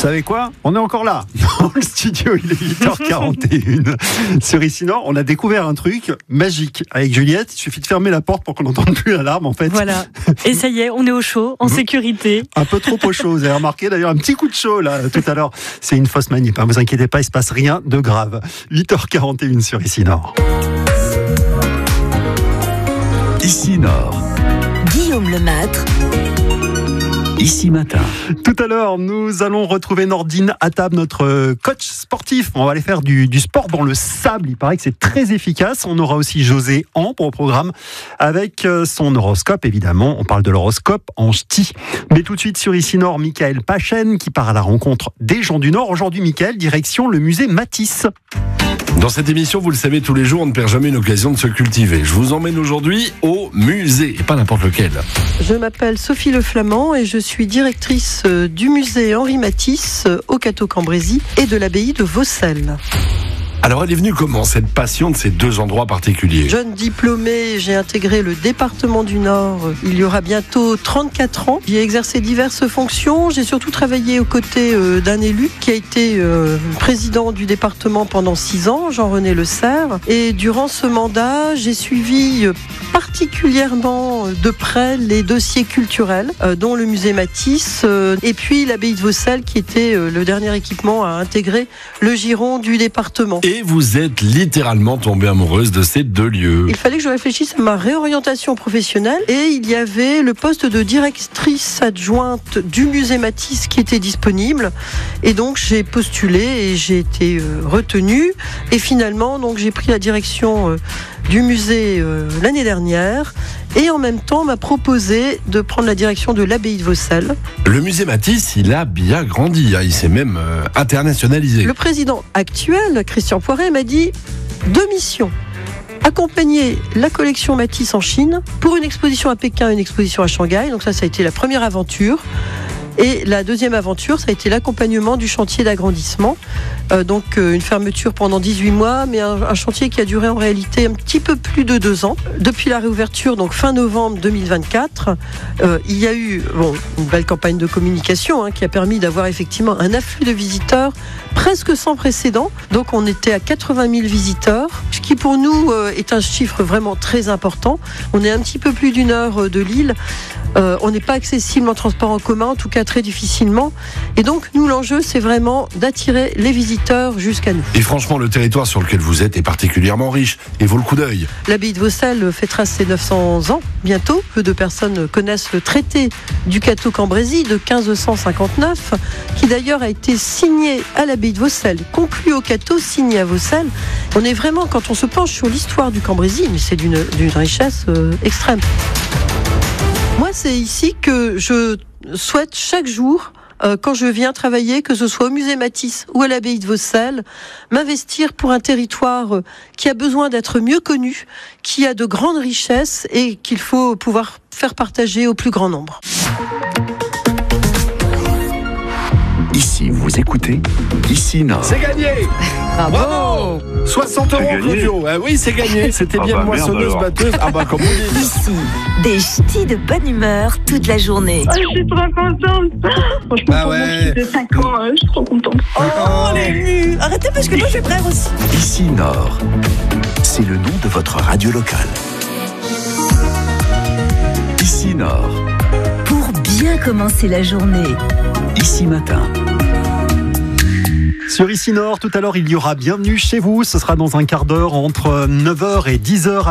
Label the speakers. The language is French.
Speaker 1: savez quoi ? On est encore là. Dans le studio, il est 8h41. Sur Ici Nord, on a découvert un truc magique. Avec Juliette, il suffit de fermer la porte pour qu'on n'entende plus l'alarme, en fait.
Speaker 2: Voilà. Et ça y est, on est au chaud, en sécurité.
Speaker 1: Un peu trop au chaud. Vous avez remarqué d'ailleurs un petit coup de chaud là tout à l'heure. C'est une fausse manip. Ne vous inquiétez pas, il se passe rien de grave. 8h41 sur Ici Nord.
Speaker 3: Ici Nord.
Speaker 4: Guillaume Lemaitre.
Speaker 3: Ici Matin.
Speaker 1: Tout à l'heure, nous allons retrouver Nordine Attab, notre coach sportif. On va aller faire du sport dans le sable. Il paraît que c'est très efficace. On aura aussi José Amp au programme avec son horoscope, évidemment. On parle de l'horoscope en ch'ti. Mais tout de suite sur Ici Nord, Michael Pachen qui part à la rencontre des gens du Nord. Aujourd'hui, Michael, direction le musée Matisse.
Speaker 5: Dans cette émission, vous le savez, tous les jours, on ne perd jamais une occasion de se cultiver. Je vous emmène aujourd'hui au musée, et pas n'importe lequel.
Speaker 6: Je m'appelle Sophie Le Flamand et je suis directrice du musée Henri Matisse au Cateau-Cambrésis et de l'abbaye de Vaucelles.
Speaker 5: Alors, elle est venue comment, cette passion de ces deux endroits particuliers ?
Speaker 6: Jeune diplômée, j'ai intégré le département du Nord il y aura bientôt 34 ans. J'y ai exercé diverses fonctions. J'ai surtout travaillé aux côtés d'un élu qui a été président du département pendant 6 ans, Jean-René Le Serre. Et durant ce mandat, j'ai suivi particulièrement de près les dossiers culturels, dont le musée Matisse et puis l'abbaye de Vaucelles qui était le dernier équipement à intégrer le giron du département.
Speaker 5: Et vous êtes littéralement tombée amoureuse de ces deux lieux.
Speaker 6: Il fallait que je réfléchisse à ma réorientation professionnelle et il y avait le poste de directrice adjointe du musée Matisse qui était disponible et donc j'ai postulé et j'ai été retenue et finalement donc j'ai pris la direction du musée l'année dernière et en même temps on m'a proposé de prendre la direction de l'abbaye de Vaucelles.
Speaker 5: Le musée Matisse, il a bien grandi, il s'est même internationalisé.
Speaker 6: Le président actuel, Christian Poiret, m'a dit 2 missions. Accompagner la collection Matisse en Chine pour une exposition à Pékin et une exposition à Shanghai. Donc ça a été la première aventure. Et la deuxième aventure, ça a été l'accompagnement du chantier d'agrandissement. Donc une fermeture pendant 18 mois, mais un chantier qui a duré en réalité un petit peu plus de 2 ans. Depuis la réouverture, donc fin novembre 2024, il y a eu une belle campagne de communication qui a permis d'avoir effectivement un afflux de visiteurs presque sans précédent. Donc on était à 80 000 visiteurs, ce qui pour nous est un chiffre vraiment très important. On est un petit peu plus d'1 heure de Lille. On n'est pas accessible en transport en commun, en tout cas très difficilement. Et donc, nous, l'enjeu, c'est vraiment d'attirer les visiteurs jusqu'à nous.
Speaker 5: Et franchement, le territoire sur lequel vous êtes est particulièrement riche et vaut le coup d'œil.
Speaker 6: L'abbaye de Vaucelles fêtera ses 900 ans bientôt. Peu de personnes connaissent le traité du Cateau-Cambrésis de 1559, qui d'ailleurs a été signé à l'abbaye de Vaucelles, conclu au Cateau, signé à Vaucelles. On est vraiment, quand on se penche sur l'histoire du Cambrésis, mais c'est d'une richesse extrême. Moi, c'est ici que je souhaite chaque jour, quand je viens travailler, que ce soit au musée Matisse ou à l'abbaye de Vaucelles, m'investir pour un territoire qui a besoin d'être mieux connu, qui a de grandes richesses et qu'il faut pouvoir faire partager au plus grand nombre.
Speaker 3: Ici, vous écoutez Ici Nord.
Speaker 5: C'est gagné. Bravo. 60 € Claudio. Oui, c'est gagné. C'était bien de moissonneuse batteuse. Comme on dit.
Speaker 4: Ici, des ch'tis de bonne humeur toute la journée.
Speaker 7: Je suis trop contente. Franchement, pour mon fils de 5 ans, je suis trop contente.
Speaker 2: On est ému. Arrêtez parce que moi je vais prendre aussi.
Speaker 3: Ici Nord. C'est le nom de votre radio locale. Ici Nord.
Speaker 4: Pour bien commencer la journée.
Speaker 3: Ici Matin.
Speaker 1: Sur Ici Nord, tout à l'heure, il y aura Bienvenue chez vous. Ce sera dans un quart d'heure entre 9h et 10h.